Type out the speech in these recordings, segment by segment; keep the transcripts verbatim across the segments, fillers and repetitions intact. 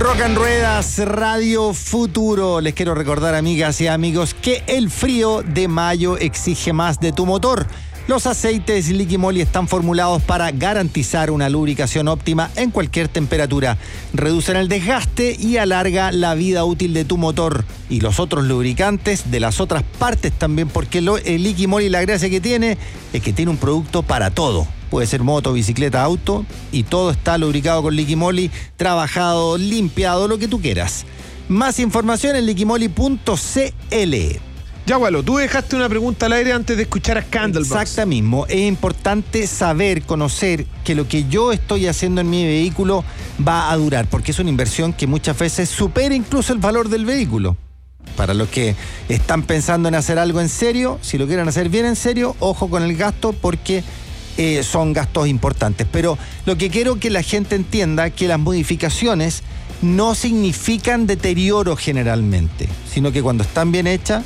Rock en Ruedas, Radio Futuro. Les quiero recordar, amigas y amigos, que el frío de mayo exige más de tu motor. Los aceites Liqui Moly están formulados para garantizar una lubricación óptima en cualquier temperatura. Reducen el desgaste y alarga la vida útil de tu motor. Y los otros lubricantes de las otras partes también, porque lo, el Liqui Moly, la gracia que tiene es que tiene un producto para todo. Puede ser moto, bicicleta, auto, y todo está lubricado con Liqui Moly, trabajado, limpiado, lo que tú quieras. Más información en liquimoly punto c l. Ya, Gualo, tú dejaste una pregunta al aire antes de escuchar a Candlebox. Exacto mismo. Es importante saber, conocer que lo que yo estoy haciendo en mi vehículo va a durar, porque es una inversión que muchas veces supera incluso el valor del vehículo. Para los que están pensando en hacer algo en serio, si lo quieren hacer bien en serio, ojo con el gasto, porque eh, son gastos importantes. Pero lo que quiero que la gente entienda, que las modificaciones no significan deterioro generalmente, sino que cuando están bien hechas,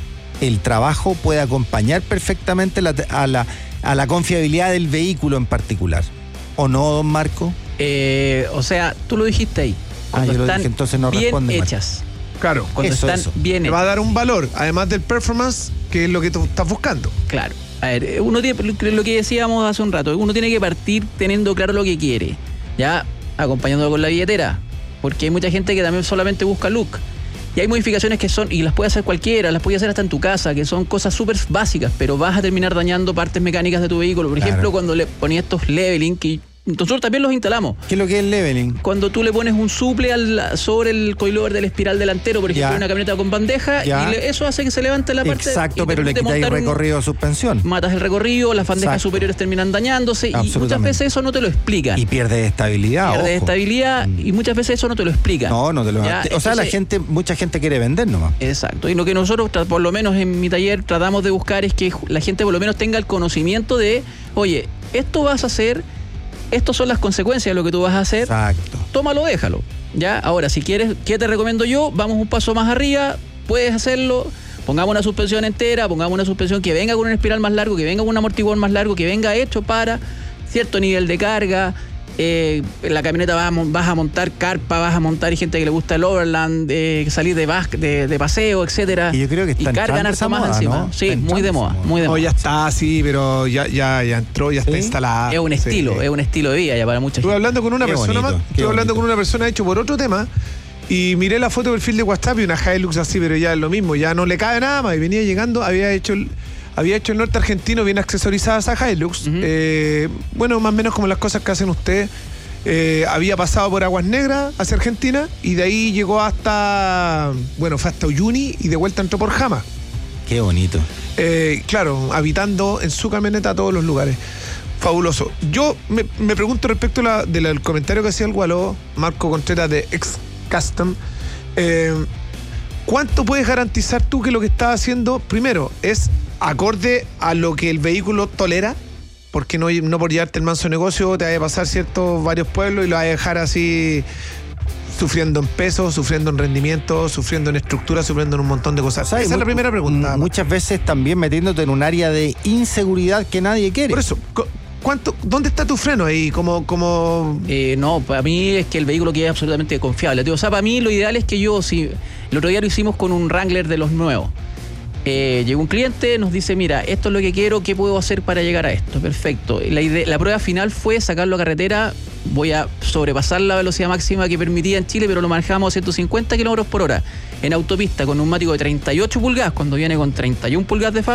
el trabajo puede acompañar perfectamente la, a, la, a la confiabilidad del vehículo en particular. ¿O no, don Marco? Eh, o sea, tú lo dijiste ahí. Cuando ah, yo están lo dije, entonces no bien responde, hechas. Marco. Claro. Cuando eso, están eso. bien Te hechas. va a dar un valor, además del performance, que es lo que tú estás buscando. Claro. A ver, uno tiene, lo que decíamos hace un rato, uno tiene que partir teniendo claro lo que quiere. Ya, acompañándolo con la billetera. Porque hay mucha gente que también solamente busca look. Y hay modificaciones que son, y las puede hacer cualquiera, las puede hacer hasta en tu casa, que son cosas súper básicas, pero vas a terminar dañando partes mecánicas de tu vehículo. Por Claro. ejemplo, cuando le ponías estos leveling, que nosotros también los instalamos. ¿Qué es lo que es el leveling? Cuando tú le pones un suple al, sobre el coilover del espiral delantero, por ejemplo, Ya. una camioneta con bandeja, Ya. y le, eso hace que se levante la parte. Exacto, y pero te le permite quitáis montar un- recorrido de suspensión. Matas el recorrido, las bandejas Exacto. superiores terminan dañándose, y muchas Absolutamente. veces eso no te lo explican. Y pierde estabilidad. Pierde ojo. estabilidad, y muchas veces eso no te lo explican. No, no te lo Ya, O sea, la entonces- gente, mucha gente quiere vender nomás. Exacto, y lo que nosotros, tra- por lo menos en mi taller, tratamos de buscar es que la gente por lo menos tenga el conocimiento de, oye, esto vas a hacer, estas son las consecuencias de lo que tú vas a hacer, Exacto. tómalo, déjalo. Ya, ahora, si quieres, ¿qué te recomiendo yo? Vamos un paso más arriba, puedes hacerlo, pongamos una suspensión entera, pongamos una suspensión que venga con un espiral más largo, que venga con un amortiguador más largo, que venga hecho para cierto nivel de carga. Eh, en la camioneta vas a, mon- vas a montar carpa, vas a montar, hay gente que le gusta el overland, eh, salir de, bas- de, de paseo, etcétera. Y yo creo que está y cargan entrando esa harto más moda, encima. ¿no? Sí, Está muy de entrando moda, esa moda. muy de No, moda. ya está, sí, pero ya, ya, ya entró, ya está ¿Sí? instalada. Es un Sí. estilo, es un estilo de vida ya para mucha Estuve gente. hablando con una Qué persona, bonito, más, qué estuve hablando bonito. con una persona hecho por otro tema y miré la foto de perfil de WhatsApp y una Hilux así, pero ya es lo mismo, ya no le cabe nada más. Y venía llegando, había hecho el, había hecho el norte argentino bien accesorizadas a Hilux. Ujú. Eh, bueno, más o menos como las cosas que hacen ustedes. Eh, había pasado por Aguas Negras hacia Argentina y de ahí llegó hasta, bueno, fue hasta Uyuni y de vuelta entró por Jama. Qué bonito. Eh, claro, habitando en su camioneta a todos los lugares. Fabuloso. Yo me, me pregunto respecto a la- de la- del comentario que hacía el Gualó, Marco Contreras de Ex Custom. Eh, ¿Cuánto puedes garantizar tú que lo que estás haciendo, primero, es acorde a lo que el vehículo tolera? Porque no, no por llevarte el manso negocio te vaya a pasar ciertos varios pueblos y lo vas a dejar así sufriendo en peso, sufriendo en rendimiento, sufriendo en estructura, sufriendo en un montón de cosas. O sea, Esa es mu- la primera pregunta. m- Muchas veces también metiéndote en un área de inseguridad que nadie quiere. Por eso, cu- ¿cuánto, ¿dónde está tu freno ahí? Como, como Eh, no, para mí es que el vehículo quede absolutamente confiable. Tío, o sea, para mí lo ideal es que yo, si el otro día lo hicimos con un Wrangler de los nuevos. Eh, llegó un cliente, nos dice, mira, esto es lo que quiero, ¿qué puedo hacer para llegar a esto? Perfecto. La, idea, la prueba final fue sacarlo a carretera, voy a sobrepasar la velocidad máxima que permitía en Chile, pero lo manejamos a ciento cincuenta kilómetros por hora en autopista con neumático de treinta y ocho pulgadas, cuando viene con treinta y una pulgadas de fábrica.